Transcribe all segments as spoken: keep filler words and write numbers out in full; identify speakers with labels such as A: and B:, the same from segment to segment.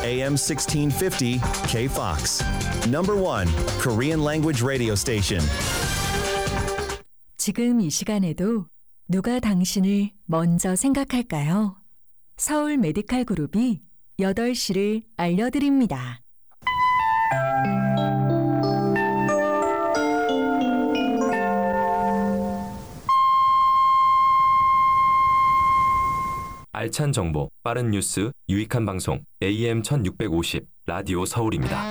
A: 에이엠 십육백오십 K-Fox. Number one Korean language radio station.
B: 지금 이 시간에도 누가 당신을 먼저 생각할까요? 서울 메디칼 그룹이 여덟 시를 알려드립니다.
C: 알찬 정보, 빠른 뉴스, 유익한 방송 에이엠 천육백오십 라디오 서울입니다.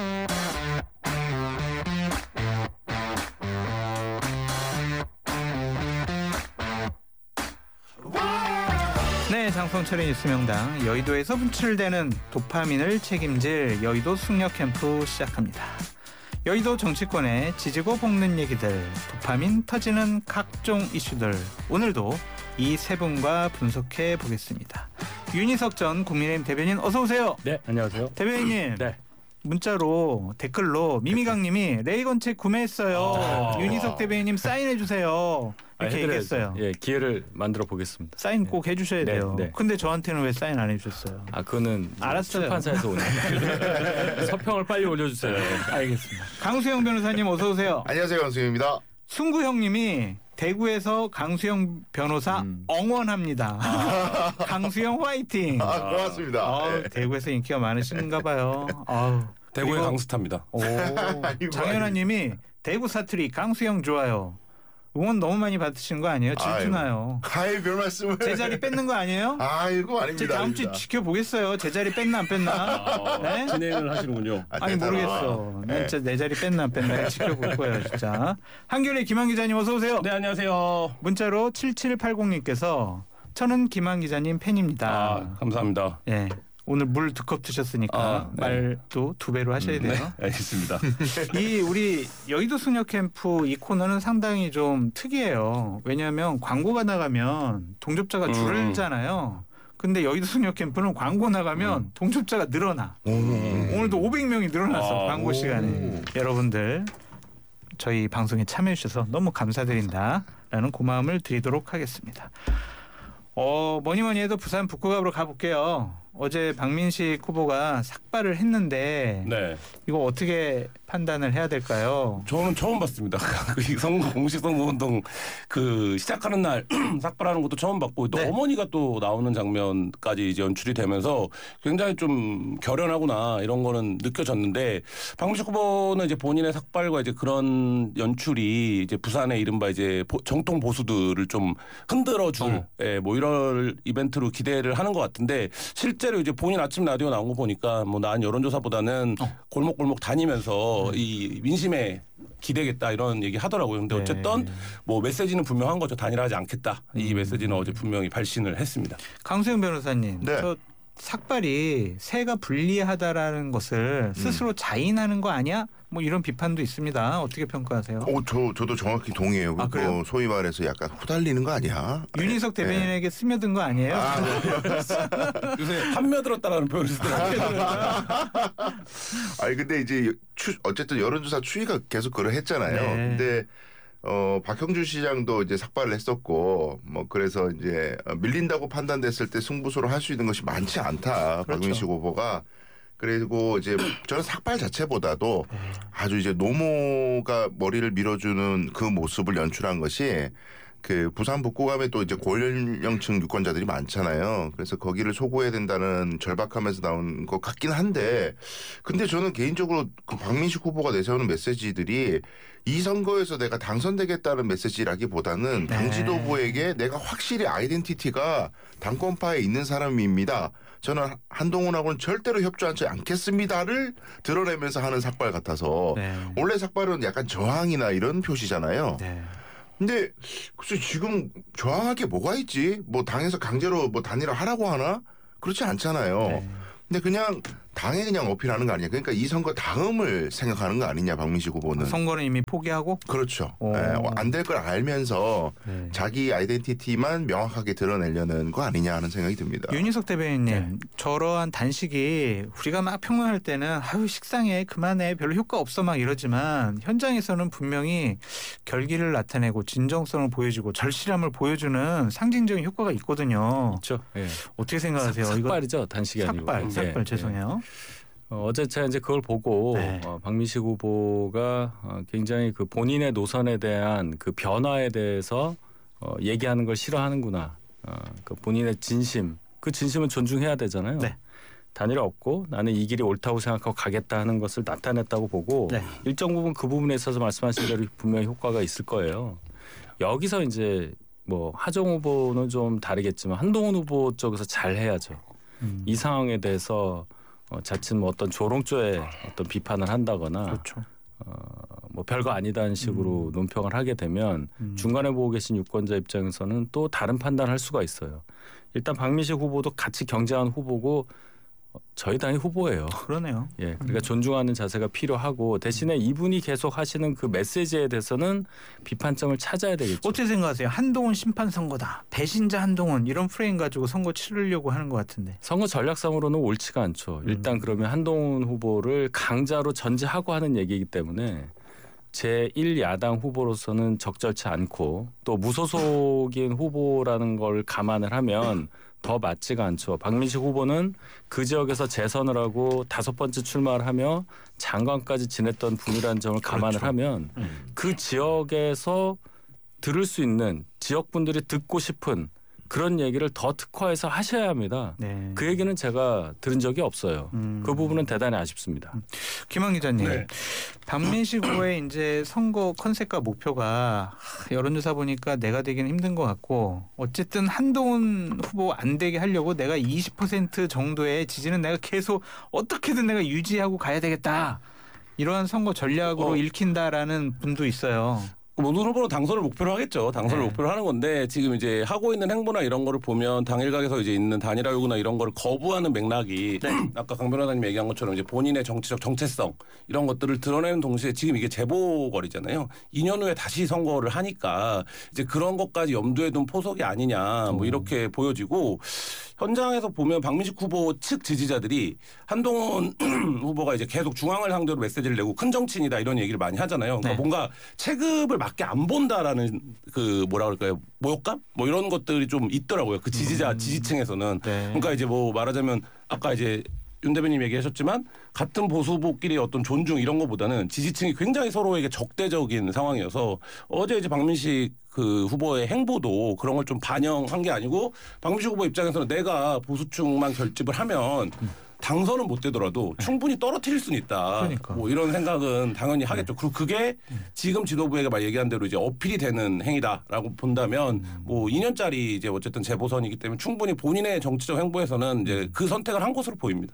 D: 네, 장성철의 뉴스명당 여의도에서 분출되는 도파민을 책임질 여의도 숙녀 캠프 시작합니다. 여의도 정치권의 지지고 볶는 얘기들, 도파민 터지는 각종 이슈들, 오늘도 이 세 분과 분석해 보겠습니다. 윤희석 전 국민의힘 대변인 어서 오세요.
E: 네, 안녕하세요.
D: 대변인님.
E: 네.
D: 문자로 댓글로 미미강님이 레이건 책 구매했어요.
E: 아,
D: 윤희석 대변인님 사인해 주세요. 이렇게
E: 아,
D: 얘기했어요.
E: 예, 기회를 만들어 보겠습니다.
D: 사인 꼭 해주셔야
E: 네,
D: 돼요.
E: 네.
D: 근데 저한테는 왜 사인 안 해주셨어요?
E: 아, 그거는
D: 알았어요.
E: 출판사에서 오는 서평을 빨리 올려주세요.
D: 알겠습니다. 강수영 변호사님 어서 오세요.
F: 안녕하세요, 강수영입니다.
D: 승구 형님이 대구에서 강수영 변호사
E: 음.
D: 응원합니다. 아. 강수영 화이팅.
F: 아, 고맙습니다.
D: 아우,
F: 네.
D: 대구에서 인기가 많으신가 봐요. 아우.
G: 대구의
D: 그리고-
G: 강스타입니다.
D: 오, 장현아님이 대구 사투리 강수영 좋아요. 응원 너무 많이 받으신 거 아니에요? 질투나요.
F: 아이, 별 말씀을.
D: 제 자리 뺏는 거 아니에요?
F: 아이고,
D: 제
F: 아닙니다.
D: 다음 주
F: 아닙니다.
D: 지켜보겠어요. 제 자리 뺐나 안 뺐나? 네?
E: 진행을 하시는군요.
F: 아,
D: 아니
F: 대단하다.
D: 모르겠어. 난
F: 네.
D: 진짜 내 자리 뺐나 안 뺐나 지켜볼 거예요, 진짜. 한겨레 김한 기자님 어서 오세요.
G: 네, 안녕하세요.
D: 문자로 칠칠팔공님께서 저는 김한 기자님 팬입니다.
G: 아, 감사합니다.
D: 예. 오늘 물 두 컵 드셨으니까
G: 아, 네.
D: 말도 두 배로 하셔야 돼요.
G: 네, 알겠습니다.
D: 이 우리 여의도 수녀 캠프 이 코너는 상당히 좀 특이해요. 왜냐하면 광고가 나가면 동접자가
G: 음.
D: 줄잖아요. 근데 여의도 수녀 캠프는 광고 나가면
G: 음.
D: 동접자가 늘어나.
F: 오.
D: 오늘도 오백 명이 늘어났어.
G: 아,
D: 광고
F: 오.
D: 시간에. 여러분들 저희 방송에 참여해 주셔서 너무 감사드린다라는 고마움을 드리도록 하겠습니다. 어, 뭐니 뭐니 해도 부산 북구갑으로 가볼게요. 어제 박민식 후보가 삭발을 했는데
G: 네,
D: 이거 어떻게 판단을 해야 될까요?
G: 저는 처음 봤습니다. 그 선거 공식 선거운동 그 시작하는 날 삭발하는 것도 처음 봤고 또
D: 네.
G: 어머니가 또 나오는 장면까지 이제 연출이 되면서 굉장히 좀 결연하구나 이런 거는 느껴졌는데 박민식 후보는 이제 본인의 삭발과 이제 그런 연출이 이제 부산의 이른바 이제 보, 정통 보수들을 좀 흔들어줄
D: 어.
G: 예, 뭐 이럴 이벤트로 기대를 하는 것 같은데 실제로 이제 본인 아침 라디오 나온 거 보니까 뭐 난 여론조사보다는
D: 어.
G: 골목골목 다니면서 이 민심에 기대겠다 이런 얘기 하더라고요. 근데
D: 네.
G: 어쨌든 뭐 메시지는 분명한 거죠. 단일화하지 않겠다. 이
D: 음.
G: 메시지는 어제 분명히 발신을 했습니다.
D: 강수영 변호사님,
F: 네.
D: 저 삭발이 세가 불리하다라는 것을 스스로 자인하는 거 아니야? 뭐 이런 비판도 있습니다. 어떻게 평가하세요?
F: 오, 저, 저도 정확히 동의해요.
D: 아, 그래요?
F: 뭐 소위 말해서 약간 후달리는 거 아니야?
D: 윤희석
F: 네.
D: 대변인에게 스며든 거 아니에요?
F: 아,
G: 요새 한며들었다라는 표현을 쓰더라고요.
F: 아니, 근데 이제 추, 어쨌든 여론조사 추이가 계속 그러했잖아요.
D: 네.
F: 근데 어, 박형준 시장도 이제 삭발을 했었고, 뭐, 그래서 이제 밀린다고 판단됐을 때 승부수로 할 수 있는 것이 많지 않다.
D: 그렇죠.
F: 박민식 후보가. 그리고 이제 저는 삭발 자체보다도 아주 이제 노모가 머리를 밀어주는 그 모습을 연출한 것이 그 부산 북구갑에 또 이제 고연령층 유권자들이 많잖아요. 그래서 거기를 소구해야 된다는 절박함에서 나온 것 같긴 한데, 근데 저는 개인적으로 그 박민식 후보가 내세우는 메시지들이 이 선거에서 내가 당선되겠다는 메시지라기보다는 당 지도부에게 내가 확실히 아이덴티티가 당권파에 있는 사람입니다. 저는 한동훈하고는 절대로 협조하지 않겠습니다를 드러내면서 하는 삭발 같아서
D: 네.
F: 원래 삭발은 약간 저항이나 이런 표시잖아요.
D: 네.
F: 근데 글쎄 지금 저항할 게 뭐가 있지? 뭐 당에서 강제로 뭐 단일화 하라고 하나? 그렇지 않잖아요.
D: 네.
F: 근데 그냥 당에 그냥 어필하는 거 아니냐. 그러니까 이 선거 다음을 생각하는 거 아니냐 박민식 후보는.
D: 선거는 이미 포기하고?
F: 그렇죠.
D: 오.
F: 안 될 걸 알면서
D: 네.
F: 자기 아이덴티티만 명확하게 드러내려는 거 아니냐 하는 생각이 듭니다.
D: 윤희석 대변인님,
E: 네.
D: 저러한 단식이 우리가 막 평론할 때는 아유 식상해 그만해 별로 효과 없어 막 이러지만 현장에서는 분명히 결기를 나타내고 진정성을 보여주고 절실함을 보여주는 상징적인 효과가 있거든요.
E: 그렇죠. 예.
D: 어떻게 생각하세요?
E: 삭발이죠. 단식이 아니고.
D: 삭발,
E: 예,
D: 삭발
E: 예.
D: 죄송해요.
E: 어, 어제 제가 이제 그걸 보고
D: 네.
E: 어, 박민식 후보가 어, 굉장히 그 본인의 노선에 대한 그 변화에 대해서 어, 얘기하는 걸 싫어하는구나. 어, 그 본인의 진심, 그 진심은 존중해야 되잖아요.
D: 네.
E: 단일화 없고 나는 이 길이 옳다고 생각하고 가겠다 하는 것을 나타냈다고 보고
D: 네.
E: 일정 부분 그 부분에 있어서 말씀하신 대로 분명히 효과가 있을 거예요. 여기서 이제 뭐 하정 후보는 좀 다르겠지만 한동훈 후보 쪽에서 잘 해야죠.
D: 음.
E: 이 상황에 대해서 어, 자칫 뭐 어떤 조롱조의 어떤 비판을 한다거나
D: 그렇죠.
E: 어, 뭐 별거 아니다는 식으로
D: 음.
E: 논평을 하게 되면
D: 음.
E: 중간에 보고 계신 유권자 입장에서는 또 다른 판단을 할 수가 있어요. 일단 박민식 후보도 같이 경쟁한 후보고 어, 저희 당의 후보예요.
D: 그러네요.
E: 예, 그러니까 존중하는 자세가 필요하고 대신에 이분이 계속 하시는 그 메시지에 대해서는 비판점을 찾아야 되겠죠.
D: 어떻게 생각하세요? 한동훈 심판 선거다. 배신자 한동훈 이런 프레임 가지고 선거 치르려고 하는 것 같은데.
E: 선거 전략상으로는 옳지가 않죠. 일단 그러면 한동훈 후보를 강자로 전제하고 하는 얘기이기 때문에 제일 야당 후보로서는 적절치 않고 또 무소속인 후보라는 걸 감안을 하면 더 맞지가 않죠. 박민식 후보는 그 지역에서 재선을 하고 다섯 번째 출마를 하며 장관까지 지냈던 분이라는 점을 감안을
D: 그렇죠.
E: 하면
D: 음.
E: 그 지역에서 들을 수 있는 지역분들이 듣고 싶은 그런 얘기를 더 특화해서 하셔야 합니다.
D: 네.
E: 그 얘기는 제가 들은 적이 없어요.
D: 음.
E: 그 부분은 대단히 아쉽습니다.
D: 김한 기자님,
G: 네.
D: 박민식 후보의 이제 선거 컨셉과 목표가 여론조사 보니까 내가 되기는 힘든 것 같고 어쨌든 한동훈 후보 안 되게 하려고 내가 이십 퍼센트 정도의 지지는 내가 계속 어떻게든 내가 유지하고 가야 되겠다. 이러한 선거 전략으로
G: 어.
D: 읽힌다라는 분도 있어요.
G: 모든 후보는 당선을 목표로 하겠죠. 당선을
D: 네.
G: 목표로 하는 건데 지금 이제 하고 있는 행보나 이런 거를 보면 당일각에서 이제 있는 단일화 요구나 이런 거를 거부하는 맥락이 아까 강 변호사님 얘기한 것처럼 이제 본인의 정치적 정체성 이런 것들을 드러내는 동시에 지금 이게 재보궐이잖아요. 이 년 후에 다시 선거를 하니까 이제 그런 것까지 염두에 둔 포석이 아니냐 뭐 이렇게 보여지고 현장에서 보면 박민식 후보 측 지지자들이 한동훈 후보가 이제 계속 중앙을 상대로 메시지를 내고 큰 정치인이다 이런 얘기를 많이 하잖아요. 그러니까
D: 네.
G: 뭔가 체급을 맞게 안 본다라는 그 뭐라 그럴까요? 모욕감? 뭐 이런 것들이 좀 있더라고요. 그 지지자
D: 음.
G: 지지층에서는.
D: 네.
G: 그러니까 이제 뭐 말하자면 아까 이제 윤 대변인 얘기하셨지만 같은 보수 후보끼리 어떤 존중 이런 것보다는 지지층이 굉장히 서로에게 적대적인 상황이어서 어제 이제 박민식 그 후보의 행보도 그런 걸 좀 반영한 게 아니고 박민식 후보 입장에서는 내가 보수층만 결집을 하면 당선은 못 되더라도 충분히 떨어뜨릴 수는 있다.
D: 그러니까.
G: 뭐 이런 생각은 당연히 하겠죠. 그리고 그게 지금 지도부에게 막 얘기한 대로 이제 어필이 되는 행위다라고 본다면 뭐 이 년짜리 이제 어쨌든 재보선이기 때문에 충분히 본인의 정치적 행보에서는 이제 그 선택을 한 것으로 보입니다.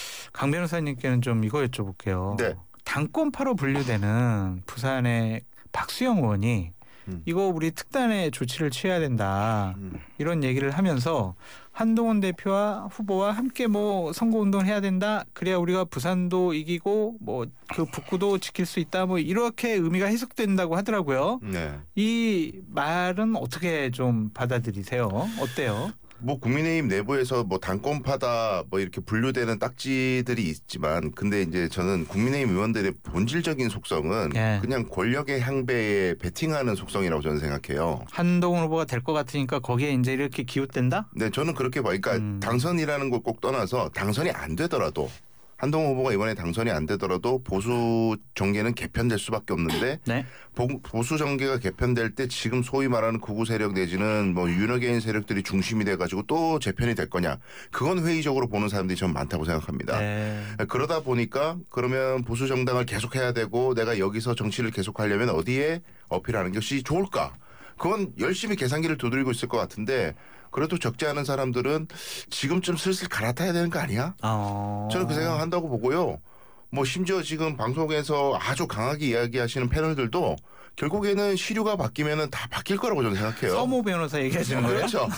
D: 강 변호사님께는 좀 이거 여쭤볼게요.
F: 네.
D: 당권파로 분류되는 부산의 박수영 의원이
F: 음.
D: 이거 우리 특단의 조치를 취해야 된다.
F: 음.
D: 이런 얘기를 하면서 한동훈 대표와 후보와 함께 뭐 선거운동을 해야 된다. 그래야 우리가 부산도 이기고 뭐 그 북구도 지킬 수 있다. 뭐 이렇게 의미가 해석된다고 하더라고요.
F: 네.
D: 이 말은 어떻게 좀 받아들이세요? 어때요?
F: 뭐 국민의힘 내부에서 뭐 당권파다 뭐 이렇게 분류되는 딱지들이 있지만 근데 이제 저는 국민의힘 의원들의 본질적인 속성은
D: 예.
F: 그냥 권력의 향배에 베팅하는 속성이라고 저는 생각해요.
D: 한동훈 후보가 될 것 같으니까 거기에 이제 이렇게 기웃된다?
F: 네, 저는 그렇게 봐요. 그러니까
D: 음.
F: 당선이라는 걸 꼭 떠나서 당선이 안 되더라도 한동훈 후보가 이번에 당선이 안 되더라도 보수 정계는 개편될 수밖에 없는데
D: 네.
F: 보- 보수 정계가 개편될 때 지금 소위 말하는 극우 세력 내지는 뭐 윤호개인 세력들이 중심이 돼가지고 또 재편이 될 거냐? 그건 회의적으로 보는 사람들이 좀 많다고 생각합니다.
D: 네.
F: 그러다 보니까 그러면 보수 정당을 계속해야 되고 내가 여기서 정치를 계속하려면 어디에 어필하는 것이 좋을까? 그건 열심히 계산기를 두드리고 있을 것 같은데 그래도 적지 않은 사람들은 지금쯤 슬슬 갈아타야 되는 거 아니야?
D: 어...
F: 저는 그 생각한다고 보고요. 뭐 심지어 지금 방송에서 아주 강하게 이야기하시는 패널들도 결국에는 시류가 바뀌면은 다 바뀔 거라고 저는 생각해요.
D: 서모 변호사 얘기하시는 거예요?
F: 그렇죠.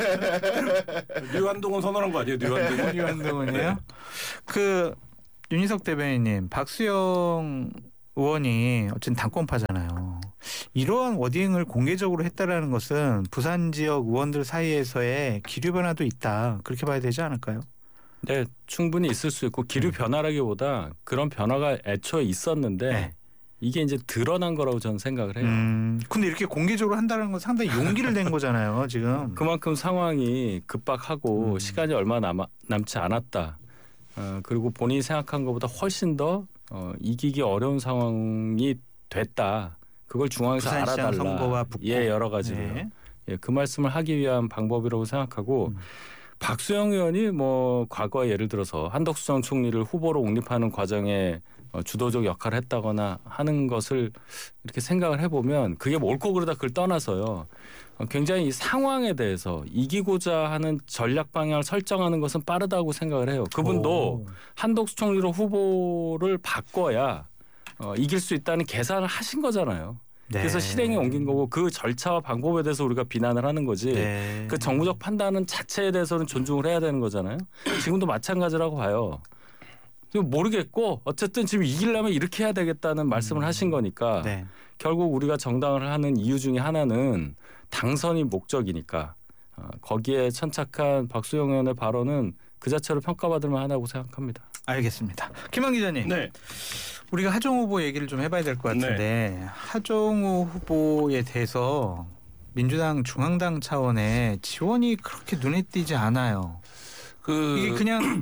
G: 류한동훈 선언한 거 아니에요? 류한동훈?
D: 유한동훈이요? 그 윤희석 대변인님, 박수영 의원이 어쨌든 당권파잖아요. 이러한 워딩을 공개적으로 했다라는 것은 부산 지역 의원들 사이에서의 기류 변화도 있다. 그렇게 봐야 되지 않을까요?
E: 네, 충분히 있을 수 있고 기류 변화라기보다 그런 변화가 애초에 있었는데
D: 네.
E: 이게 이제 드러난 거라고 저는 생각을 해요.
D: 음, 근데 이렇게 공개적으로 한다는 건 상당히 용기를 낸 거잖아요, 지금.
E: 그만큼 상황이 급박하고
D: 음.
E: 시간이 얼마 남, 남지 않았다. 어, 그리고 본인이 생각한 것보다 훨씬 더 어, 이기기 어려운 상황이 됐다. 그걸 중앙에서
D: 부산시장
E: 알아달라.
D: 선거와 북구.
E: 예, 여러 가지로.
D: 네.
E: 예, 그 말씀을 하기 위한 방법이라고 생각하고 음. 박수영 의원이 뭐 과거에 예를 들어서 한덕수 전 총리를 후보로 옹립하는 과정에 어, 주도적 역할을 했다거나 하는 것을 이렇게 생각을 해보면 그게 뭐 옳고 그르다 그걸 떠나서요. 어, 굉장히 이 상황에 대해서 이기고자 하는 전략 방향을 설정하는 것은 빠르다고 생각을 해요. 그분도 오. 한덕수 총리로 후보를 바꿔야 어, 이길 수 있다는 계산을 하신 거잖아요. 네. 그래서 실행에 옮긴 거고 그 절차와 방법에 대해서 우리가 비난을 하는 거지 네. 그 정무적 판단은 자체에 대해서는 존중을 해야 되는 거잖아요. 지금도 마찬가지라고 봐요. 모르겠고 어쨌든 지금 이기려면 이렇게 해야 되겠다는 말씀을 음. 하신 거니까 네. 결국 우리가 정당을 하는 이유 중에 하나는 당선이 목적이니까 어, 거기에 천착한 박수영 의원의 발언은 그 자체로 평가받을 만하다고 생각합니다.
D: 알겠습니다. 김한 기자님.
G: 네.
D: 우리가 하정우 후보 얘기를 좀 해봐야 될 것 같은데 네. 하정우 후보에 대해서 민주당 중앙당 차원의 지원이 그렇게 눈에 띄지 않아요. 그 이게 그냥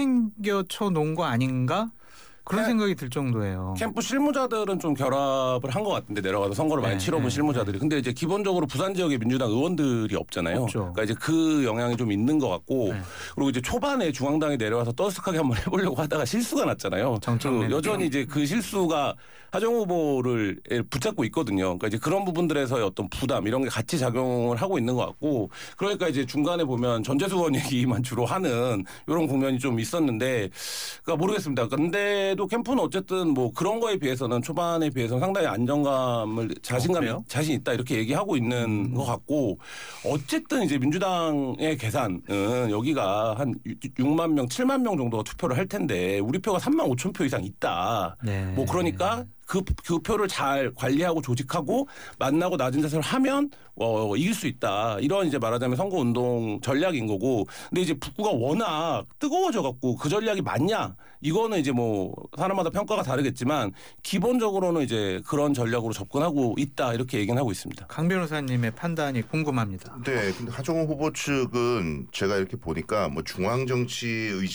D: 내팽겨쳐 놓은 거 아닌가? 그런 캠, 생각이 들 정도예요.
G: 캠프 실무자들은 좀 결합을 한 것 같은데 내려가서 선거를 많이 네, 치러본 네, 실무자들이. 네. 근데 이제 기본적으로 부산 지역에 민주당 의원들이 없잖아요. 없죠. 그러니까 이제 그 영향이 좀 있는 것 같고 네. 그리고 이제 초반에 중앙당이 내려와서 떠스하게 한번 해보려고 하다가 실수가 났잖아요. 여전히 이제 그 실수가 하정우 후보를 붙잡고 있거든요. 그러니까 이제 그런 부분들에서의 어떤 부담 이런 게 같이 작용을 하고 있는 것 같고 그러니까 이제 중간에 보면 전재수 의원 얘기만 주로 하는 이런 국면이 좀 있었는데 그러니까 모르겠습니다. 근데 또 캠프는 어쨌든 뭐 그런 거에 비해서는 초반에 비해서는 상당히 안정감을 자신감이 어, 자신 있다 이렇게 얘기하고 있는 음. 것 같고 어쨌든 이제 민주당의 계산은 여기가 한 육만 명, 칠만 명 정도가 투표를 할 텐데 우리 표가 삼만 오천 표 이상 있다. 네. 뭐 그러니까 그, 그 표를 잘 관리하고 조직하고 만나고 낮은 자세를 하면 어, 이길 수 있다. 이런 이제 말하자면 선거운동 전략인 거고. 근데 이제 북구가 워낙 뜨거워져 갖고 그 전략이 맞냐? 이거는 이제 뭐 사람마다 평가가 다르겠지만 기본적으로는 이제 그런 전략으로 접근하고 있다. 이렇게 얘기는 하고 있습니다.
D: 강 변호사님의 판단이 궁금합니다.
F: 네. 근데 하정우 후보 측은 제가 이렇게 보니까 뭐 중앙정치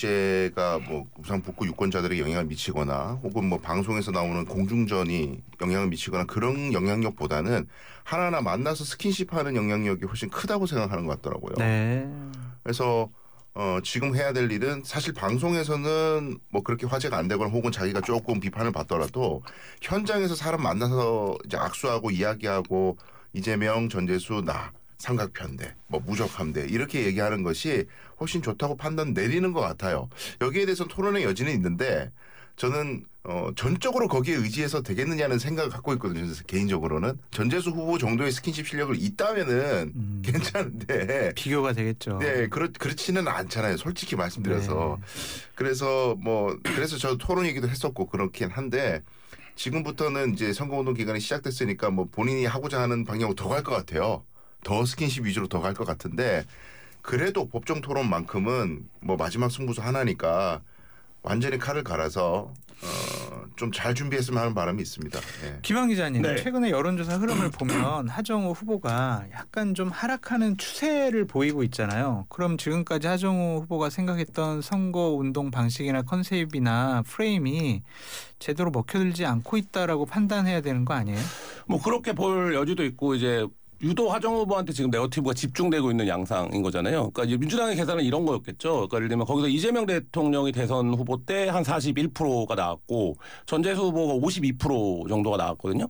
F: 의제가 뭐 우선 북구 유권자들에게 영향을 미치거나 혹은 뭐 방송에서 나오는 공중 전이 영향을 미치거나 그런 영향력보다는 하나하나 만나서 스킨십하는 영향력이 훨씬 크다고 생각하는 것 같더라고요. 네. 그래서 어, 지금 해야 될 일은 사실 방송에서는 뭐 그렇게 화제가 안 되거나 혹은 자기가 조금 비판을 받더라도 현장에서 사람 만나서 이제 악수하고 이야기하고 이재명, 전재수, 나 삼각편대, 뭐 무적함대 이렇게 얘기하는 것이 훨씬 좋다고 판단 내리는 것 같아요. 여기에 대해서 토론의 여지는 있는데 저는 어, 전적으로 거기에 의지해서 되겠느냐는 생각을 갖고 있거든요. 개인적으로는 전재수 후보 정도의 스킨십 실력을 있다면은 음. 괜찮은데
D: 비교가 되겠죠.
F: 네, 그렇 그렇지는 않잖아요. 솔직히 말씀드려서 네. 그래서 뭐 그래서 저 토론 얘기도 했었고 그렇긴 한데 지금부터는 이제 선거운동 기간이 시작됐으니까 뭐 본인이 하고자 하는 방향으로 더 갈 것 같아요. 더 스킨십 위주로 더 갈 것 같은데 그래도 법정 토론만큼은 뭐 마지막 승부수 하나니까. 완전히 칼을 갈아서 어, 좀 잘 준비했으면 하는 바람이 있습니다. 네.
D: 김한 기자님, 네. 최근에 여론조사 흐름을 보면 하정우 후보가 약간 좀 하락하는 추세를 보이고 있잖아요. 그럼 지금까지 하정우 후보가 생각했던 선거운동 방식이나 컨셉이나 프레임이 제대로 먹혀들지 않고 있다라고 판단해야 되는 거 아니에요?
G: 뭐 그렇게 볼 여지도 있고 이제 유독 하정우 후보한테 지금 네거티브가 집중되고 있는 양상인 거잖아요. 그러니까 민주당의 계산은 이런 거였겠죠. 그러니까 예를 들면 거기서 이재명 대통령이 대선 후보 때 한 사십일 퍼센트가 나왔고 전재수 후보가 오십이 퍼센트 정도가 나왔거든요.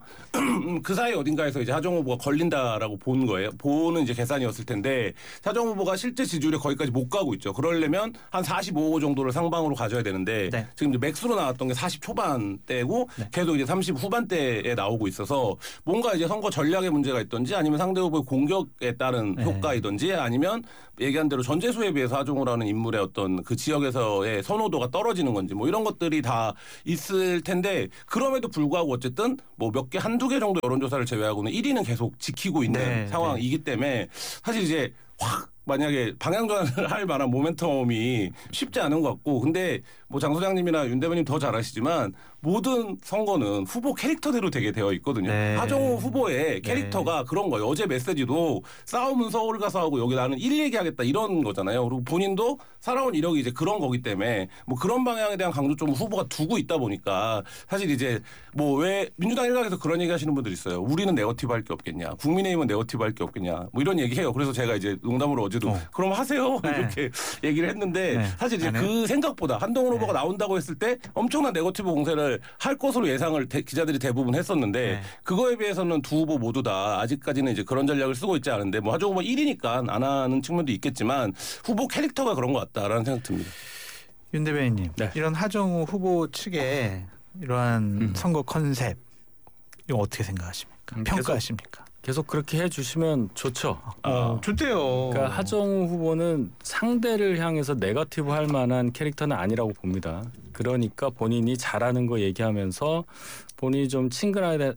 G: 그 사이 어딘가에서 이제 하정우 후보가 걸린다라고 본 거예요. 보는 이제 계산이었을 텐데 하정우 후보가 실제 지지율이 거기까지 못 가고 있죠. 그러려면 한 사십오 정도를 상방으로 가져야 되는데 네. 지금 이제 맥스로 나왔던 게 사십 초반대고 네. 계속 이제 삼십 후반대에 나오고 있어서 뭔가 이제 선거 전략에 문제가 있던지 아니면 상대 후보의 공격에 따른 네. 효과이든지 아니면 얘기한 대로 전재수에 비해서 하정우라는 인물의 어떤 그 지역에서의 선호도가 떨어지는 건지 뭐 이런 것들이 다 있을 텐데 그럼에도 불구하고 어쨌든 뭐 몇 개 한두 개 정도 여론조사를 제외하고는 일 위는 계속 지키고 있는 네. 상황이기 때문에 사실 이제 확 만약에 방향전환을 할 만한 모멘텀이 쉽지 않은 것 같고 근데 뭐 장 소장님이나 윤 대변인 더 잘 아시지만 모든 선거는 후보 캐릭터대로 되게 되어 있거든요.
D: 네.
G: 하정우 후보의 캐릭터가 네. 그런 거예요. 어제 메시지도 싸움은 서울 가서 하고 여기 나는 일 얘기하겠다 이런 거잖아요. 그리고 본인도 살아온 이력이 이제 그런 거기 때문에 뭐 그런 방향에 대한 강조점을 후보가 두고 있다 보니까 사실 이제 뭐 왜 민주당 일각에서 그런 얘기 하시는 분들 있어요. 우리는 네거티브 할 게 없겠냐. 국민의힘은 네거티브 할 게 없겠냐. 뭐 이런 얘기해요. 그래서 제가 이제 농담으로 어제도 어. 그럼 하세요. 네. 이렇게 얘기를 했는데 네. 사실 이제 그 생각보다 한동훈 후보가 네. 나온다고 했을 때 엄청난 네거티브 공세를 할 것으로 예상을 대, 기자들이 대부분 했었는데 네. 그거에 비해서는 두 후보 모두 다 아직까지는 이제 그런 전략을 쓰고 있지 않은데 뭐 하정우 후보 일 위니까 안 하는 측면도 있겠지만 후보 캐릭터가 그런 것 같다라는 생각 듭니다.
D: 윤 대변인님
E: 네.
D: 이런 하정우 후보 측의 이러한 음. 선거 컨셉 이거 어떻게 생각하십니까? 음, 평가하십니까?
E: 계속, 계속 그렇게 해주시면 좋죠.
D: 어, 좋대요.
E: 그러니까 하정우 후보는 상대를 향해서 네거티브 할 만한 캐릭터는 아니라고 봅니다. 그러니까 본인이 잘하는 거 얘기하면서 본인이 좀 친근하게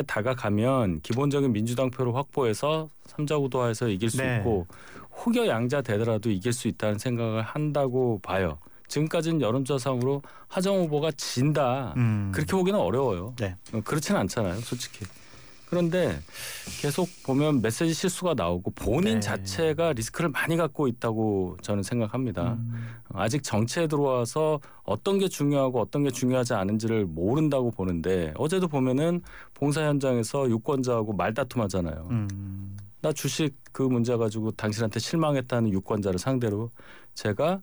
E: 다가가면 기본적인 민주당 표를 확보해서 삼자구도화해서 이길 수
D: 네.
E: 있고 혹여 양자 되더라도 이길 수 있다는 생각을 한다고 봐요. 지금까지는 여론조사상으로 하정우 후보가 진다.
D: 음.
E: 그렇게 보기는 어려워요.
D: 네.
E: 그렇지는 않잖아요. 솔직히. 그런데 계속 보면 메시지 실수가 나오고 본인
D: 네.
E: 자체가 리스크를 많이 갖고 있다고 저는 생각합니다.
D: 음.
E: 아직 정치에 들어와서 어떤 게 중요하고 어떤 게 중요하지 않은지를 모른다고 보는데 어제도 보면은 봉사 현장에서 유권자하고 말다툼하잖아요.
D: 음.
E: 나 주식 그 문제 가지고 당신한테 실망했다는 유권자를 상대로 제가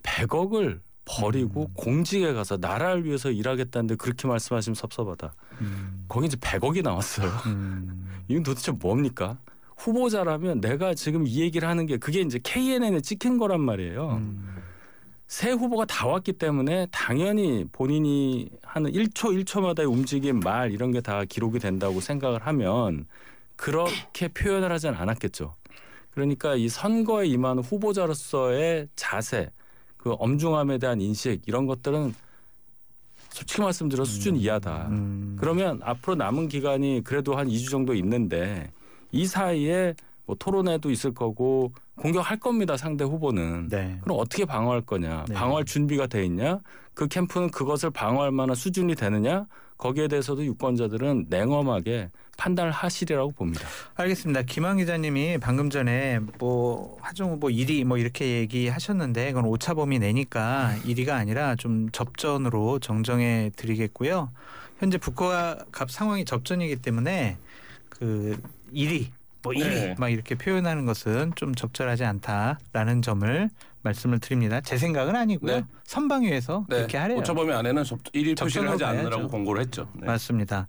E: 백억을 버리고 음. 공직에 가서 나라를 위해서 일하겠다는데 그렇게 말씀하시면 섭섭하다.
D: 음.
E: 거기 이제 백억이 나왔어요.
D: 음.
E: 이건 도대체 뭡니까? 후보자라면 내가 지금 이 얘기를 하는 게 그게 이제 케이엔엔에 찍힌 거란 말이에요.
D: 음.
E: 새 후보가 다 왔기 때문에 당연히 본인이 하는 일 초 일 초마다의 움직임, 말 이런 게 다 기록이 된다고 생각을 하면 그렇게 표현을 하진 않았겠죠. 그러니까 이 선거에 임하는 후보자로서의 자세, 그 엄중함에 대한 인식 이런 것들은 솔직히 말씀드려 수준 이하다.
D: 음.
E: 그러면 앞으로 남은 기간이 그래도 한 이 주 정도 있는데 이 사이에 뭐 토론회도 있을 거고 공격할 겁니다. 상대 후보는.
D: 네.
E: 그럼 어떻게 방어할 거냐.
D: 네.
E: 방어할 준비가 돼 있냐. 그 캠프는 그것을 방어할 만한 수준이 되느냐. 거기에 대해서도 유권자들은 냉엄하게 판단을 하시리라고 봅니다.
D: 알겠습니다. 김한 기자님이 방금 전에 뭐 하정우 후보 일 위 뭐 이렇게 얘기하셨는데 그건 오차범위 내니까 일 위가 아니라 좀 접전으로 정정해 드리겠고요. 현재 부가값 상황이 접전이기 때문에 그 일 위 뭐 일 위
G: 네.
D: 막 이렇게 표현하는 것은 좀 적절하지 않다라는 점을 말씀을 드립니다. 제 생각은 아니고요.
G: 네.
D: 선방위에서
G: 네.
D: 그렇게 하래요.
G: 오차범위 안에는 일 위 표시를 하지
D: 가야죠.
G: 않으라고 권고를 했죠. 네.
D: 맞습니다.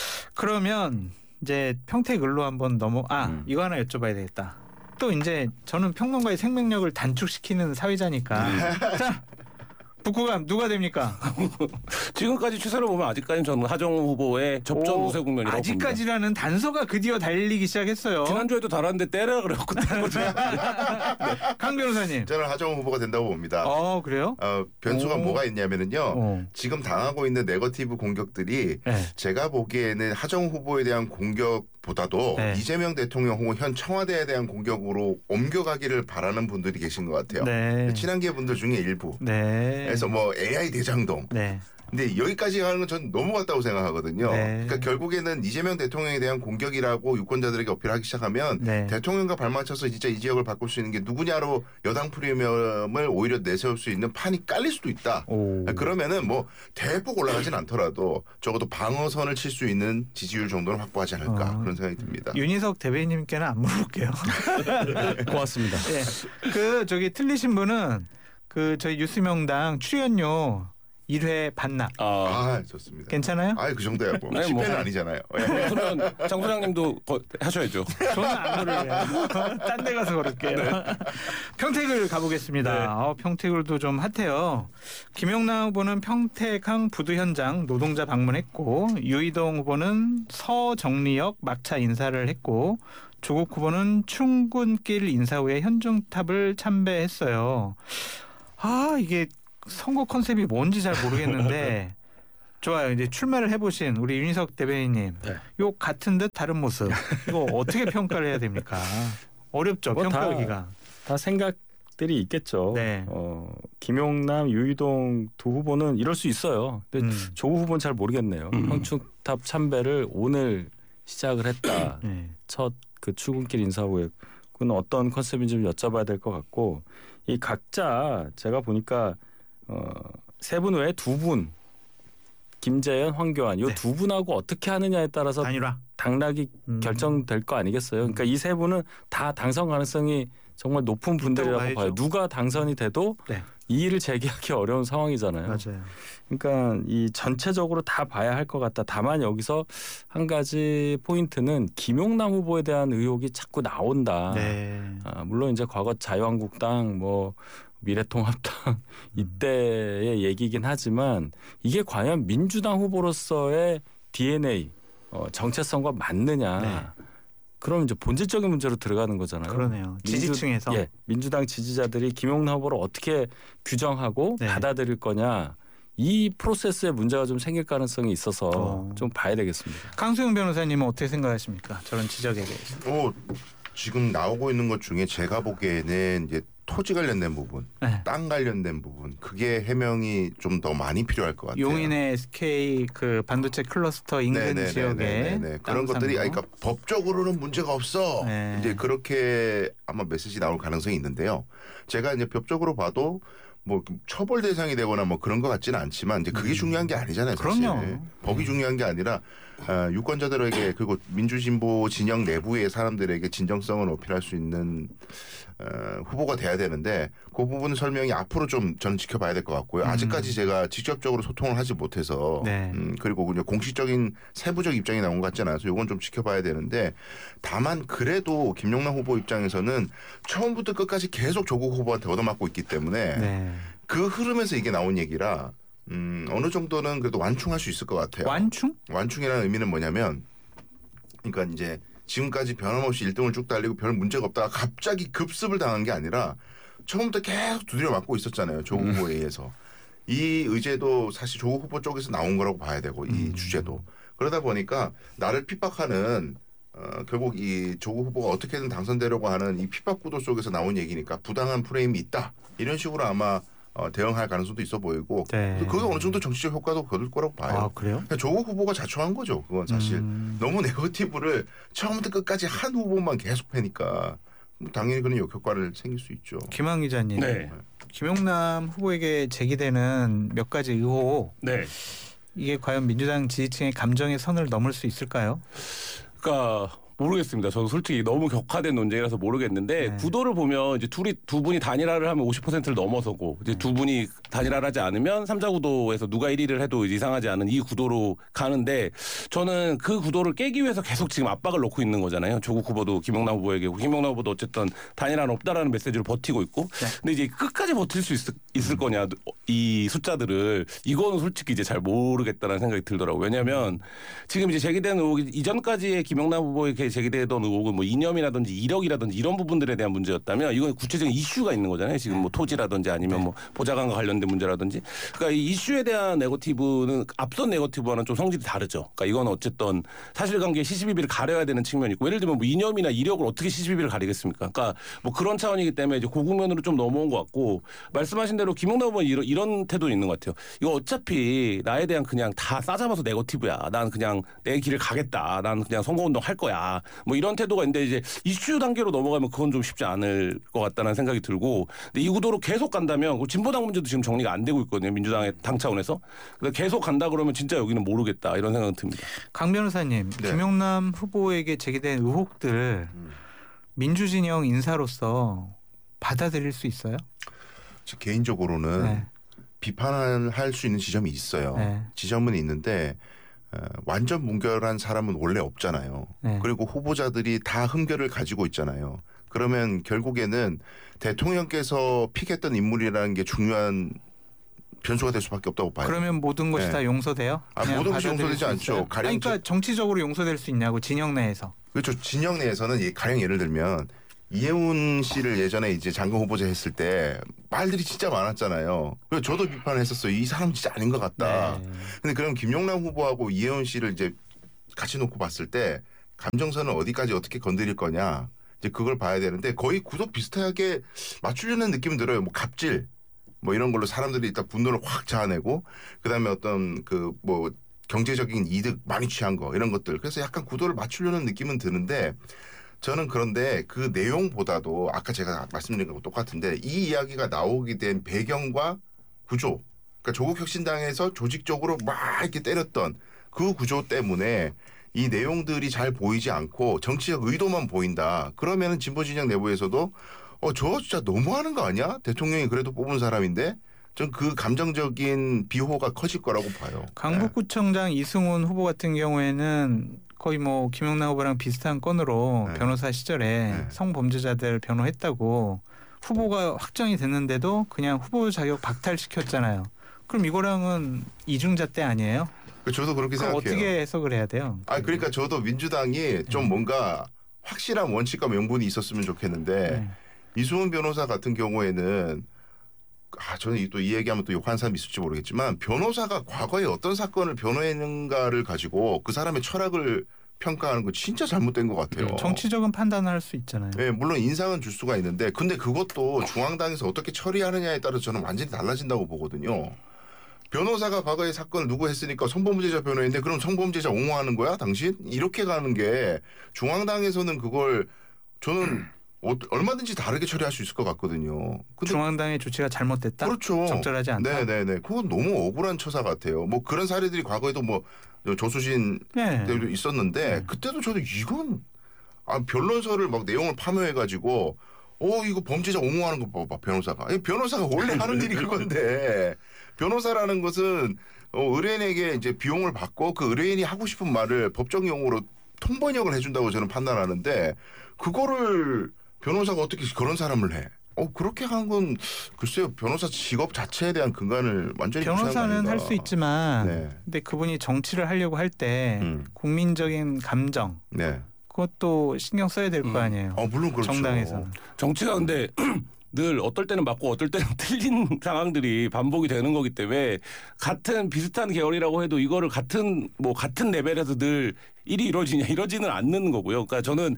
D: 그러면 이제 평택을로 한번 넘어 아
E: 음.
D: 이거 하나 여쭤봐야 되겠다. 또 이제 저는 평론가의 생명력을 단축시키는 사회자니까 자 북구감 누가 됩니까?
G: 지금까지 추세로 보면 아직까지는 저는 하정우 후보의 접전
D: 오,
G: 우세 국면이라고
D: 아직까지라는
G: 봅니다.
D: 단서가 드디어 달리기 시작했어요.
G: 지난주에도 달았는데 때려 그래갖고 뗀 거죠.
D: 강 변호사님.
F: 저는 하정우 후보가 된다고 봅니다.
D: 어 그래요?
F: 어, 변수가
D: 오.
F: 뭐가 있냐면은요.
D: 어.
F: 지금 당하고 있는 네거티브 공격들이
D: 네.
F: 제가 보기에는 하정우 후보에 대한 공격보다도
D: 네.
F: 이재명 대통령 혹은 현 청와대에 대한 공격으로 옮겨가기를 바라는 분들이 계신 것 같아요.
D: 네.
F: 친한계 분들 중에 일부.
D: 네.
F: 그래서 뭐 에이아이 대장동.
D: 네.
F: 근데 여기까지 가는 건 전 넘어갔다고 생각하거든요.
D: 네.
F: 그러니까 결국에는 이재명 대통령에 대한 공격이라고 유권자들에게 어필하기 시작하면
D: 네.
F: 대통령과 발맞춰서 진짜 이 지역을 바꿀 수 있는 게 누구냐로 여당 프리미엄을 오히려 내세울 수 있는 판이 깔릴 수도 있다.
D: 오.
F: 그러면은 뭐 대폭 올라가진 않더라도 적어도 방어선을 칠 수 있는 지지율 정도는 확보하지 않을까
D: 어.
F: 그런 생각이 듭니다.
D: 윤희석 대변인님께는 안 물어볼게요.
E: 고맙습니다.
D: 예. 그 저기 틀리신 분은 그 저희 뉴스명당 출연료 일 회 반납.
G: 아,
F: 아 좋습니다.
D: 괜찮아요?
F: 아 그 정도야 뭐.
G: 네,
F: 십 회는
G: 뭐.
F: 아니잖아요. 예.
G: 그러면 장 소장님도 거- 하셔야죠.
D: 저는 안 걸을래요. 딴 데 가서 걸을게요. 평택을 가보겠습니다.
G: 네.
D: 어, 평택을도 좀 핫해요. 김영남 후보는 평택항 부두 현장 노동자 방문했고 유이동 후보는 서정리역 막차 인사를 했고 조국 후보는 충군길 인사 후에 현중탑을 참배했어요. 아 이게 선거 컨셉이 뭔지 잘 모르겠는데 좋아요. 이제 출마를 해보신 우리 윤희석 대변인님,
E: 네.
D: 요 같은 듯 다른 모습 이거 어떻게 평가를 해야 됩니까? 어렵죠.
E: 뭐 다
D: 평가하기가.
E: 다 생각들이 있겠죠.
D: 네.
E: 어, 김용남, 유이동 두 후보는 이럴 수 있어요. 근데
D: 음.
E: 조국 후보는 잘 모르겠네요.
G: 음.
E: 황충탑 참배를 오늘 시작을 했다.
D: 네.
E: 첫 그 출근길 인사 후에 그건 어떤 컨셉인지 좀 여쭤봐야 될 것 같고 이 각자 제가 보니까 어, 세 분 외에 두 분 김재현, 황교안 이
D: 네.
E: 두 분하고 어떻게 하느냐에 따라서
D: 단일화
E: 당락이
D: 음.
E: 결정될 거 아니겠어요. 그러니까 이 세 분은 다 당선 가능성이 정말 높은 분들이라고
D: 봐야죠.
E: 봐요. 누가 당선이 돼도
D: 네.
E: 이의를 제기하기 어려운 상황이잖아요.
D: 맞아요.
E: 그러니까 이 전체적으로 다 봐야 할 것 같다. 다만 여기서 한 가지 포인트는 김용남 후보에 대한 의혹이 자꾸 나온다.
D: 네.
E: 아, 물론 이제 과거 자유한국당 뭐 미래통합당 이때의 얘기긴 하지만 이게 과연 민주당 후보로서의 디엔에이 어, 정체성과 맞느냐?
D: 네.
E: 그럼 이제 본질적인 문제로 들어가는 거잖아요.
D: 그러네요.
E: 민주-
D: 지지층에서
E: 예, 민주당 지지자들이 김용남 후보를 어떻게 규정하고
D: 네.
E: 받아들일 거냐? 이 프로세스에 문제가 좀 생길 가능성이 있어서
D: 어.
E: 좀 봐야 되겠습니다.
D: 강수영 변호사님은 어떻게 생각하십니까? 저런 지적에 대해서.
F: 어, 지금 나오고 있는 것 중에 제가 보기에는 이제 토지 관련된 부분,
D: 네.
F: 땅 관련된 부분, 그게 해명이 좀 더 많이 필요할 것 같아요.
D: 용인의 에스케이 그 반도체 클러스터 인근
F: 네네네네네.
D: 지역에
F: 그런
D: 땅
F: 것들이
D: 사는
F: 아니,
D: 거.
F: 그러니까 법적으로는 문제가 없어.
D: 네.
F: 이제 그렇게 아마 메시지 나올 가능성이 있는데요. 제가 이제 법적으로 봐도 뭐 처벌 대상이 되거나 뭐 그런 것 같지는 않지만 이제 그게 중요한 게 아니잖아요. 사실.
D: 그럼요.
F: 법이 중요한 게 아니라 아, 유권자들에게 그리고 민주진보 진영 내부의 사람들에게 진정성을 어필할 수 있는 어, 후보가 돼야 되는데 그 부분 설명이 앞으로 좀 저는 지켜봐야 될 것 같고요. 아직까지 제가 직접적으로 소통을 하지 못해서
D: 네.
F: 음, 그리고 이제 공식적인 세부적 입장이 나온 것 같지 않아서 이건 좀 지켜봐야 되는데 다만 그래도 김용남 후보 입장에서는 처음부터 끝까지 계속 조국 후보한테 얻어맞고 있기 때문에
D: 네.
F: 그 흐름에서 이게 나온 얘기라 음, 어느 정도는 그래도 완충할 수 있을 것 같아요.
D: 완충?
F: 완충이라는 의미는 뭐냐면 그러니까 이제 지금까지 변함없이 일 등을 쭉 달리고 별 문제가 없다가 갑자기 급습을 당한 게 아니라 처음부터 계속 두드려 맞고 있었잖아요. 조국
D: 음.
F: 후보에 의해서. 이 의제도 사실 조국 후보 쪽에서 나온 거라고 봐야 되고 이
D: 음.
F: 주제도. 그러다 보니까 나를 핍박하는 어, 결국 이 조국 후보가 어떻게든 당선되려고 하는 이 핍박 구도 속에서 나온 얘기니까 부당한 프레임이 있다. 이런 식으로 아마 어, 대응할 가능성도 있어 보이고
D: 네.
F: 그게 어느 정도 정치적 효과도 거둘 거라고 봐요.
D: 아 그래요?
F: 그러니까 조국 후보가 자초한 거죠. 그건 사실.
D: 음.
F: 너무 네거티브를 처음부터 끝까지 한 후보만 계속 패니까 당연히 그런 역효과를 생길 수 있죠.
D: 김한 기자님.
G: 네.
D: 김용남 후보에게 제기되는 몇 가지 의혹
G: 네.
D: 이게 과연 민주당 지지층의 감정의 선을 넘을 수 있을까요?
G: 그러니까 모르겠습니다. 저도 솔직히 너무 격화된 논쟁이라서 모르겠는데
D: 네.
G: 구도를 보면 이제 둘이 두 분이 단일화를 하면 오십 퍼센트를 넘어서고 이제 두 분이 단일화를 하지 않으면 삼자 구도에서 누가 일 위를 해도 이상하지 않은 이 구도로 가는데 저는 그 구도를 깨기 위해서 계속 지금 압박을 놓고 있는 거잖아요. 조국 후보도 김용남 후보에게 김용남 후보도 어쨌든 단일화는 없다라는 메시지를 버티고 있고
D: 네.
G: 근데 이제 끝까지 버틸 수 있, 있을 거냐 이 숫자들을 이거는 솔직히 이제 잘 모르겠다는 생각이 들더라고요. 왜냐하면 지금 이제 제기된 의혹이 이전까지의 김용남 후보에게 제기되던 의혹은 뭐 이념이라든지 이력이라든지 이런 부분들에 대한 문제였다면 이건 구체적인 이슈가 있는 거잖아요. 지금 뭐 토지라든지 아니면 뭐 보좌관과 관련된 문제라든지. 그러니까 이 이슈에 대한 네거티브는 앞선 네거티브와는 좀 성질이 다르죠. 그러니까 이건 어쨌든 사실관계의 시시비비를 가려야 되는 측면이 있고 예를 들면 뭐 이념이나 이력을 어떻게 시시비비를 가리겠습니까? 그러니까 뭐 그런 차원이기 때문에 이제 고국면으로 좀 넘어온 것 같고 말씀하신 대로 김용남 후보는 이런, 이런 태도는 있는 것 같아요. 이거 어차피 나에 대한 그냥 다 싸잡아서 네거티브야. 난 그냥 내 길을 가겠다. 난 그냥 선거운동 할 거야. 뭐 이런 태도가 있는데 이제 이슈 단계로 넘어가면 그건 좀 쉽지 않을 것 같다는 생각이 들고 근데 이 구도로 계속 간다면 진보당 문제도 지금 정리가 안 되고 있거든요. 민주당의 당 차원에서. 그래서 계속 간다 그러면 진짜 여기는 모르겠다 이런 생각은 듭니다.
D: 강 변호사님,
F: 네.
D: 김용남 후보에게 제기된 의혹들 민주진영 인사로서 받아들일 수 있어요?
F: 저 개인적으로는
D: 네.
F: 비판할 수 있는 지점이 있어요.
D: 네.
F: 지점은 있는데 어, 완전 문결한 사람은 원래 없잖아요.
D: 네.
F: 그리고 후보자들이 다 흠결을 가지고 있잖아요. 그러면 결국에는 대통령께서 픽했던 인물이라는 게 중요한 변수가 될 수밖에 없다고 봐요.
D: 그러면 모든 것이
F: 네.
D: 다 용서돼요?
F: 아,
D: 그냥
F: 모든 것이
D: 받아들일
F: 용서되지
D: 수
F: 않죠.
D: 있어요?
F: 가령
D: 아니, 그러니까 정치적으로 용서될 수 있냐고 진영 내에서.
F: 그렇죠. 진영 내에서는 이 가령 예를 들면 이혜훈 씨를 예전에 이제 장관 후보자 했을 때 말들이 진짜 많았잖아요. 그래서 저도 비판을 했었어요. 이 사람 진짜 아닌 것 같다.
D: 네.
F: 근데 그럼 김용남 후보하고 이혜훈 씨를 이제 같이 놓고 봤을 때 감정선을 어디까지 어떻게 건드릴 거냐. 이제 그걸 봐야 되는데 거의 구도 비슷하게 맞추려는 느낌이 들어요. 뭐 갑질 뭐 이런 걸로 사람들이 일단 분노를 확 자아내고 그다음에 어떤 그 뭐 경제적인 이득 많이 취한 거 이런 것들 그래서 약간 구도를 맞추려는 느낌은 드는데 저는 그런데 그 내용보다도 아까 제가 말씀드린 거하고 똑같은데 이 이야기가 나오게 된 배경과 구조 그러니까 조국 혁신당에서 조직적으로 막 이렇게 때렸던 그 구조 때문에 이 내용들이 잘 보이지 않고 정치적 의도만 보인다. 그러면은 진보 진영 내부에서도 어, 저 진짜 너무하는 거 아니야? 대통령이 그래도 뽑은 사람인데 전 그 감정적인 비호가 커질 거라고 봐요.
D: 강북구청장 네. 이승훈 후보 같은 경우에는 거의 뭐 김영남 후보랑 비슷한 건으로 네. 변호사 시절에 네. 성범죄자들 변호했다고 후보가 확정이 됐는데도 그냥 후보 자격 박탈시켰잖아요. 그럼 이거랑은 이중잣대 아니에요?
F: 저도 그렇게 생각해요.
D: 어떻게 해석을 해야 돼요?
F: 아 그러니까 저도 민주당이 좀 뭔가 확실한 원칙과 명분이 있었으면 좋겠는데 네. 이승훈 변호사 같은 경우에는 아 저는 또 이 얘기하면 또 욕하는 사람이 있을지 모르겠지만 변호사가 과거에 어떤 사건을 변호했는가를 가지고 그 사람의 철학을 평가하는 거 진짜 잘못된 것 같아요.
D: 정치적인 판단을 할 수 있잖아요.
F: 네, 물론 인상은 줄 수가 있는데 근데 그것도 중앙당에서 어떻게 처리하느냐에 따라서 저는 완전히 달라진다고 보거든요. 변호사가 과거에 사건을 누구 했으니까 성범죄자 변호했는데 그럼 성범죄자 옹호하는 거야 당신? 이렇게 가는 게 중앙당에서는 그걸 저는 얼마든지 다르게 처리할 수 있을 것 같거든요.
D: 중앙당의 조치가 잘못됐다?
F: 그렇죠.
D: 적절하지 않다?
F: 네네네. 그건 너무 억울한 처사 같아요. 뭐 그런 사례들이 과거에도 뭐 조수신 네. 때도 있었는데 네. 그때도 저도 이건 아, 변론서를 막 내용을 파묘해가지고 어 이거 범죄자 옹호하는 거 봐봐 변호사가. 아니, 변호사가 원래 하는 일이 그건데 변호사라는 것은 어, 의뢰인에게 이제 비용을 받고 그 의뢰인이 하고 싶은 말을 법정 용어로 통번역을 해준다고 저는 판단하는데 그거를 변호사가 어떻게 그런 사람을 해? 어 그렇게 하는 건 글쎄요 변호사 직업 자체에 대한 근간을 완전히
D: 변호사는 할 수 있지만 네. 근데 그분이 정치를 하려고 할 때 음. 국민적인 감정 네. 그것도 신경 써야 될 거 아니에요.
F: 어 물론 그렇죠.
D: 정당에서는
G: 정치가 근데 늘 어떨 때는 맞고 어떨 때는 틀린 상황들이 반복이 되는 거기 때문에 같은 비슷한 계열이라고 해도 이거를 같은 뭐 같은 레벨에서 늘 일이 이루어지냐 이러지는 않는 거고요. 그러니까 저는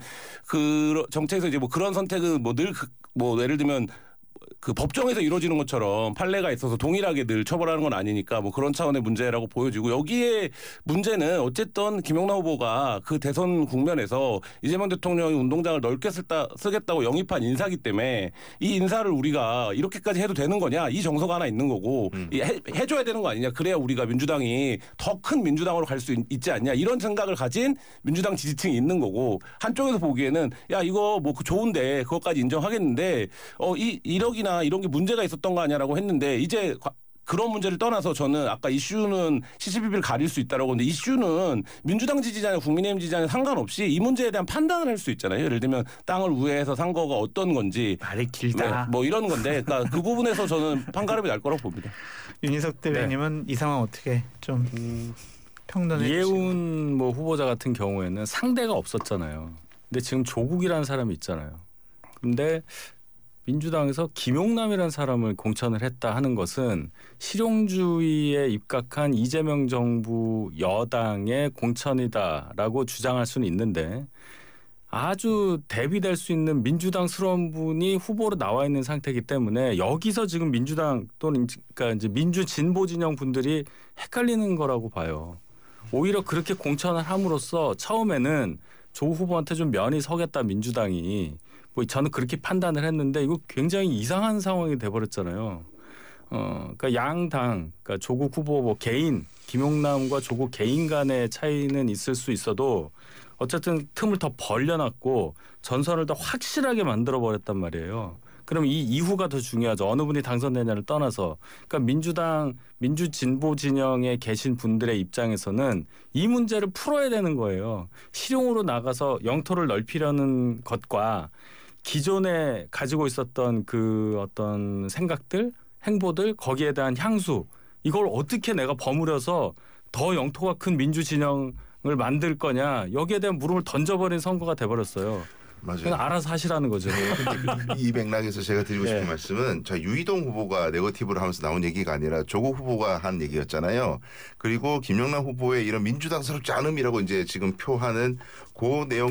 G: 그 정책에서 이제 뭐 그런 선택은 뭐 늘 뭐 예를 들면 그 법정에서 이루어지는 것처럼 판례가 있어서 동일하게 늘 처벌하는 건 아니니까 뭐 그런 차원의 문제라고 보여지고 여기에 문제는 어쨌든 김영남 후보가 그 대선 국면에서 이재명 대통령이 운동장을 넓게 쓰다, 쓰겠다고 영입한 인사기 때문에 이 인사를 우리가 이렇게까지 해도 되는 거냐 이 정서가 하나 있는 거고 음. 해, 해줘야 되는 거 아니냐 그래야 우리가 민주당이 더 큰 민주당으로 갈 수 있지 않냐 이런 생각을 가진 민주당 지지층이 있는 거고 한쪽에서 보기에는 야 이거 뭐 좋은데 그것까지 인정하겠는데 어 이 일억이나 이런 게 문제가 있었던 거 아니야라고 했는데 이제 그런 문제를 떠나서 저는 아까 이슈는 씨씨비비를 가릴 수 있다라고 했는데 이슈는 민주당 지지자냐 국민의힘 지지자냐 상관없이 이 문제에 대한 판단을 할 수 있잖아요. 예를 들면 땅을 우회해서 산 거가 어떤 건지
D: 말이 길다.
G: 뭐 이런 건데 그러니까 그 부분에서 저는 판가름이 날 거라고 봅니다.
D: 윤희석 대변님은 네. 이 상황 어떻게 좀 음, 평론해 주시나요?
E: 이해운 뭐 후보자 같은 경우에는 상대가 없었잖아요. 근데 지금 조국이라는 사람이 있잖아요. 근데 민주당에서 김용남이라는 사람을 공천을 했다 하는 것은 실용주의에 입각한 이재명 정부 여당의 공천이다라고 주장할 수는 있는데 아주 대비될 수 있는 민주당스러운 분이 후보로 나와 있는 상태이기 때문에 여기서 지금 민주당 또는 그러니까 이제 민주 진보 진영 분들이 헷갈리는 거라고 봐요. 오히려 그렇게 공천을 함으로써 처음에는 조 후보한테 좀 면이 서겠다 민주당이 뭐 저는 그렇게 판단을 했는데 이거 굉장히 이상한 상황이 돼버렸잖아요. 어, 그러니까 양당, 그러니까 조국 후보 뭐 개인, 김용남과 조국 개인 간의 차이는 있을 수 있어도 어쨌든 틈을 더 벌려놨고 전선을 더 확실하게 만들어버렸단 말이에요. 그럼 이 이후가 더 중요하죠. 어느 분이 당선되냐를 떠나서. 그러니까 민주당, 민주진보 진영에 계신 분들의 입장에서는 이 문제를 풀어야 되는 거예요. 실용으로 나가서 영토를 넓히려는 것과 기존에 가지고 있었던 그 어떤 생각들, 행보들, 거기에 대한 향수 이걸 어떻게 내가 버무려서 더 영토가 큰 민주 진영을 만들 거냐 여기에 대한 물음을 던져버린 선거가 돼버렸어요.
F: 맞아요.
E: 그냥 알아서 하시라는 거죠.
F: 근데 이 맥락에서 제가 드리고 싶은
E: 네.
F: 말씀은 자 유이동 후보가 네거티브를 하면서 나온 얘기가 아니라 조국 후보가 한 얘기였잖아요. 그리고 김영남 후보의 이런 민주당스럽지 않음이라고 이제 지금 표하는 그 내용